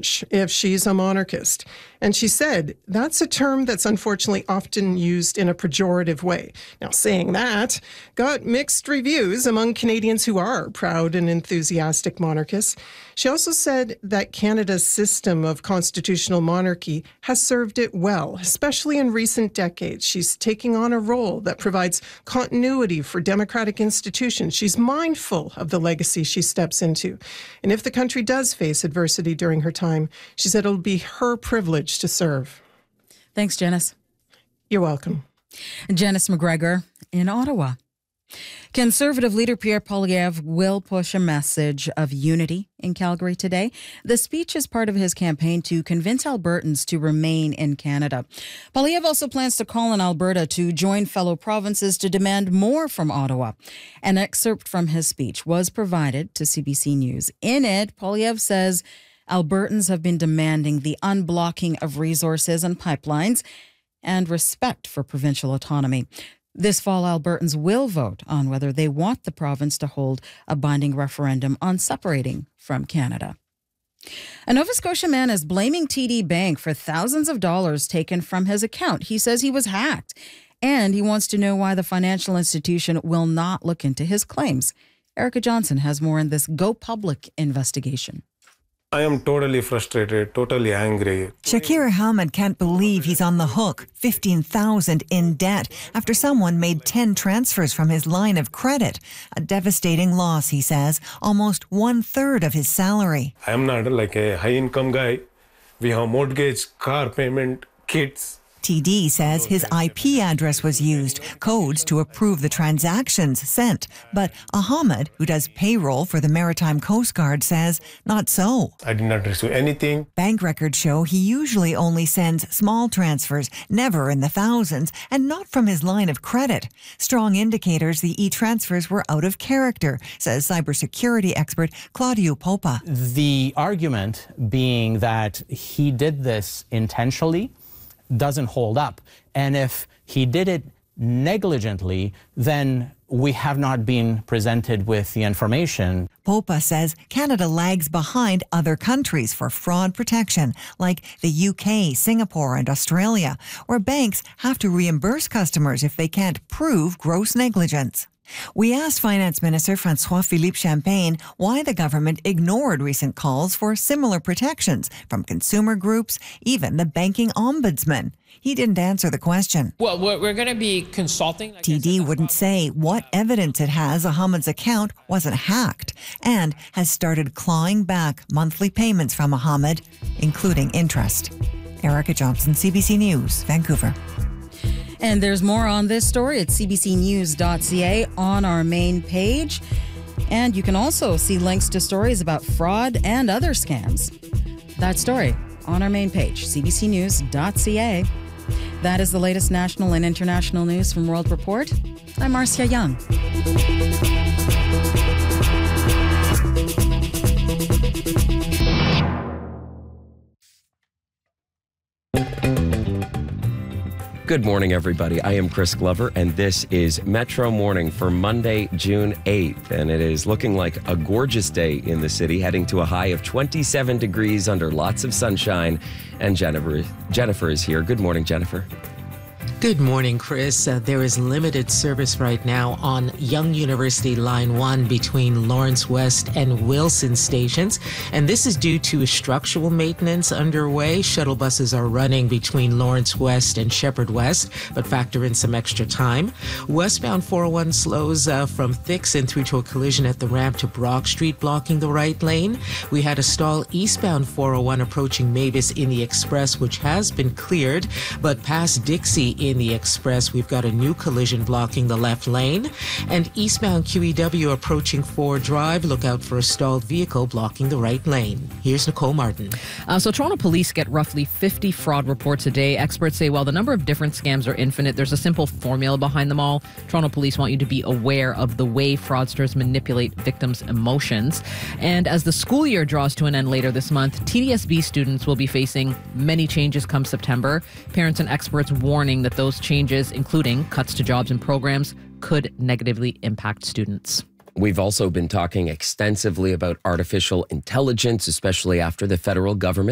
French if she's a monarchist. And she said that's a term that's unfortunately often used in a pejorative way. Now, saying that got mixed reviews among Canadians who are proud and enthusiastic monarchists. She also said that Canada's system of constitutional monarchy has served it well, especially in recent decades. She's taking on a role that provides continuity for democratic institutions. She's mindful of the legacy she steps into. And if the country does face adversity during her time, she said it'll be her privilege to serve. Thanks, Janice. You're welcome. Janice McGregor in Ottawa. Conservative leader Pierre Poilievre will push a message of unity in Calgary today. The speech is part of his campaign to convince Albertans to remain in Canada. Poilievre also plans to call on Alberta to join fellow provinces to demand more from Ottawa. An excerpt from his speech was provided to CBC News. In it, Poilievre says Albertans have been demanding the unblocking of resources and pipelines and respect for provincial autonomy. This fall, Albertans will vote on whether they want the province to hold a binding referendum on separating from Canada. A Nova Scotia man is blaming TD Bank for thousands of dollars taken from his account. He says he was hacked, and he wants to know why the financial institution will not look into his claims. Erica Johnson has more in this Go Public investigation. I am totally frustrated, totally angry. Shakir Ahmed can't believe he's on the hook, $15,000 in debt, after someone made 10 transfers from his line of credit. A devastating loss, he says, almost 1/3 of his salary. I am not like a high-income guy. We have mortgage, car payment, kids. TD says his IP address was used, codes to approve the transactions sent. But Ahmed, who does payroll for the Maritime Coast Guard, says not so. I did not receive anything. Bank records show he usually only sends small transfers, never in the thousands, and not from his line of credit. Strong indicators the e-transfers were out of character, says cybersecurity expert Claudio Popa. The argument being that he did this intentionally doesn't hold up. And if he did it negligently, then we have not been presented with the information. Popa says Canada lags behind other countries for fraud protection, like the UK, Singapore, and Australia, where banks have to reimburse customers if they can't prove gross negligence. We asked Finance Minister François-Philippe Champagne why the government ignored recent calls for similar protections from consumer groups, even the banking ombudsman. He didn't answer the question. Well, we're going to be consulting. TD wouldn't say what evidence it has Ahmed's account wasn't hacked and has started clawing back monthly payments from Ahmed, including interest. Erica Johnson, CBC News, Vancouver. And there's more on this story at cbcnews.ca on our main page. And you can also see links to stories about fraud and other scams. That story on our main page, cbcnews.ca. That is the latest national and international news from World Report. I'm Marcia Young. Good morning, everybody. I am Chris Glover, and this is Metro Morning for Monday, June 8th. And it is looking like a gorgeous day in the city, heading to a high of 27 degrees under lots of sunshine. And Jennifer is here. Good morning, Jennifer. Good morning, Chris. There is limited service right now on Yonge University Line 1 between Lawrence West and Wilson stations. And this is due to structural maintenance underway. Shuttle buses are running between Lawrence West and Shepherd West, but factor in some extra time. Westbound 401 slows from Thixon through to a collision at the ramp to Brock Street, blocking the right lane. We had a stall eastbound 401 approaching Mavis in the Express, which has been cleared, but past Dixie in the Express, we've got a new collision blocking the left lane. And eastbound QEW approaching Ford Drive, look out for a stalled vehicle blocking the right lane. Here's Nicole Martin. So Toronto police get roughly 50 fraud reports a day. Experts say while the number of different scams are infinite, there's a simple formula behind them all. Toronto police want you to be aware of the way fraudsters manipulate victims' emotions. And as the school year draws to an end later this month, TDSB students will be facing many changes come September. Parents and experts warning that those changes, including cuts to jobs and programs, could negatively impact students. We've also been talking extensively about artificial intelligence, especially after the federal government